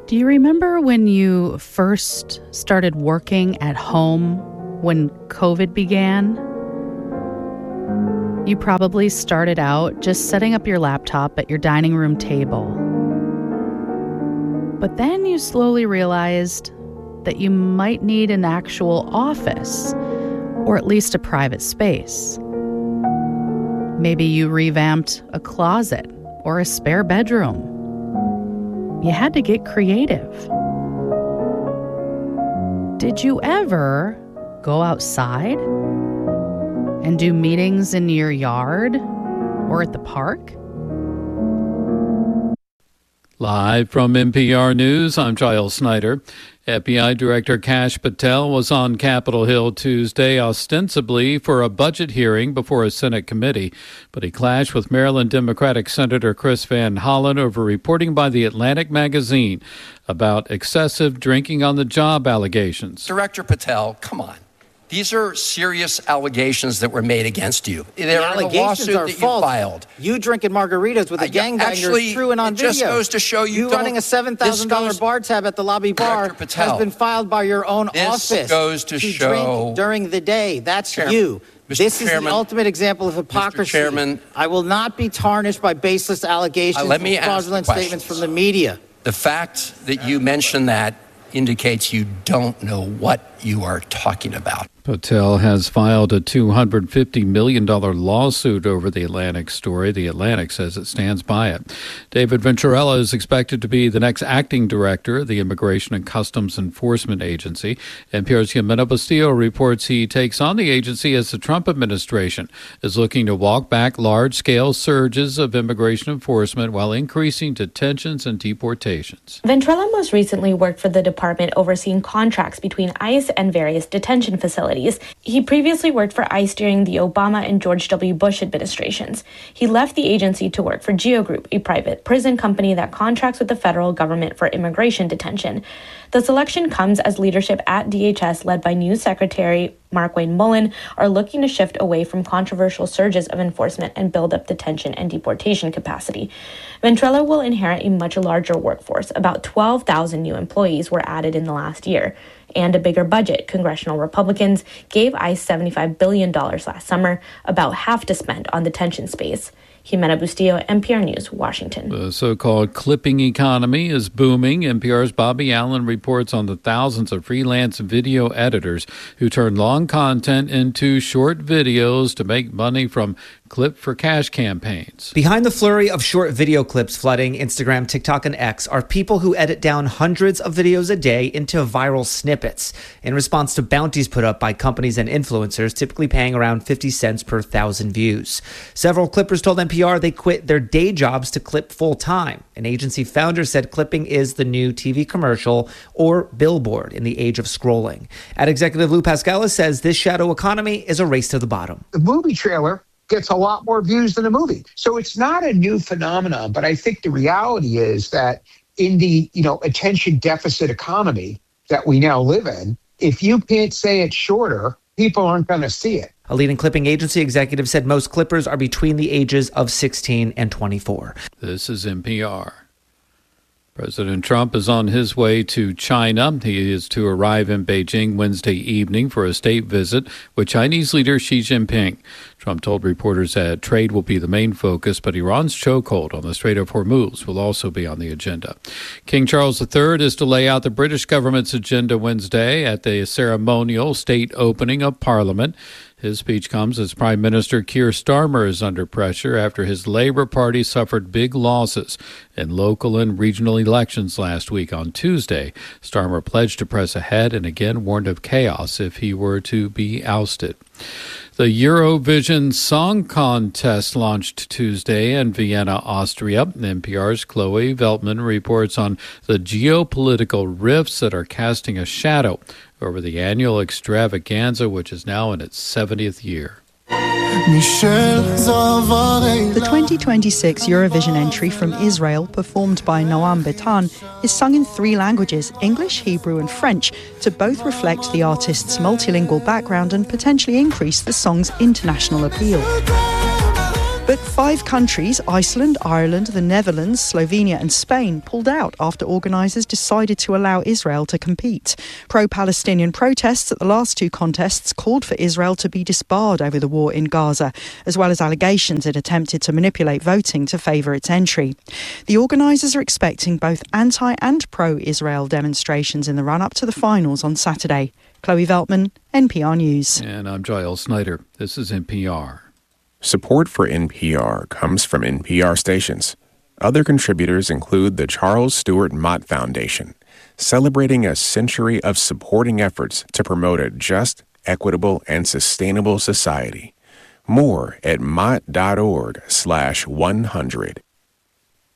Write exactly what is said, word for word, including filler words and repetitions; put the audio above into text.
Do you remember when you first started working at home when COVID began? You probably started out just setting up your laptop at your dining room table. But then you slowly realized that you might need an actual office, or at least a private space. Maybe you revamped a closet or a spare bedroom. You had to get creative. Did you ever go outside and do meetings in your yard or at the park? Live from N P R News, I'm Giles Snyder. F B I Director Kash Patel was on Capitol Hill Tuesday ostensibly for a budget hearing before a Senate committee, but he clashed with Maryland Democratic Senator Chris Van Hollen over reporting by The Atlantic magazine about excessive drinking on the job allegations. Director Patel, come on. These are serious allegations that were made against you. They're the allegations are that false. You filed. You drinking margaritas with a uh, gangbangers is true and on it video. Just goes to show you, you running a seven thousand dollars bar tab at the lobby bar Patel, has been filed by your own this office. This goes to, to show drink during the day. That's Chair, you. Mister This Chairman, is the ultimate example of hypocrisy. Mister Chairman, I will not be tarnished by baseless allegations uh, let me and fraudulent statements from the media. The fact that you mentioned that indicates you don't know what you are talking about. Patel has filed a two hundred fifty million dollars lawsuit over the Atlantic story. The Atlantic says it stands by it. David Venturella is expected to be the next acting director of the Immigration and Customs Enforcement Agency. N P R's Jimena Bustillo reports he takes on the agency as the Trump administration is looking to walk back large-scale surges of immigration enforcement while increasing detentions and deportations. Venturella most recently worked for the department overseeing contracts between ICE and various detention facilities. He previously worked for ICE during the Obama and George W. Bush administrations. He left the agency to work for Geo Group, a private prison company that contracts with the federal government for immigration detention. The selection comes as leadership at D H S, led by new Secretary Markwayne Mullin, are looking to shift away from controversial surges of enforcement and build up detention and deportation capacity. Venturella will inherit a much larger workforce. About twelve thousand new employees were added in the last year. And a bigger budget. Congressional Republicans gave ICE seventy-five billion dollars last summer, about half to spend on detention space. Jimena Bustillo, N P R News, Washington. The so-called clipping economy is booming. N P R's Bobby Allen reports on the thousands of freelance video editors who turn long content into short videos to make money from clip for cash campaigns. Behind the flurry of short video clips flooding Instagram, TikTok, and X are people who edit down hundreds of videos a day into viral snippets in response to bounties put up by companies and influencers, typically paying around fifty cents per thousand views. Several clippers told N P R they quit their day jobs to clip full-time. An agency founder said clipping is the new T V commercial or billboard in the age of scrolling. Ad executive Lou Pascalis says this shadow economy is a race to the bottom. The movie trailer gets a lot more views than a movie. So it's not a new phenomenon, but I think the reality is that in the, you know, attention deficit economy that we now live in, if you can't say it shorter, people aren't going to see it. A leading clipping agency executive said most clippers are between the ages of sixteen and twenty-four. This is N P R. President Trump is on his way to China. He is to arrive in Beijing Wednesday evening for a state visit with Chinese leader Xi Jinping. Trump told reporters that trade will be the main focus, but Iran's chokehold on the Strait of Hormuz will also be on the agenda. King Charles the Third is to lay out the British government's agenda Wednesday at the ceremonial state opening of Parliament. His speech comes as Prime Minister Keir Starmer is under pressure after his Labour Party suffered big losses in local and regional elections last week. On Tuesday, Starmer pledged to press ahead and again warned of chaos if he were to be ousted. The Eurovision Song Contest launched Tuesday in Vienna, Austria. N P R's Chloe Veltman reports on the geopolitical rifts that are casting a shadow over the annual extravaganza, which is now in its seventieth year. The twenty twenty-six Eurovision entry from Israel, performed by Noam Betan, is sung in three languages, English, Hebrew and French, to both reflect the artist's multilingual background and potentially increase the song's international appeal. But five countries, Iceland, Ireland, the Netherlands, Slovenia and Spain, pulled out after organisers decided to allow Israel to compete. Pro-Palestinian protests at the last two contests called for Israel to be disbarred over the war in Gaza, as well as allegations it attempted to manipulate voting to favour its entry. The organisers are expecting both anti- and pro-Israel demonstrations in the run-up to the finals on Saturday. Chloe Veltman, N P R News. And I'm Giles Snyder. This is N P R. Support for N P R comes from N P R stations. Other contributors include the Charles Stewart Mott Foundation, celebrating a century of supporting efforts to promote a just, equitable, and sustainable society. More at mott.org slash 100.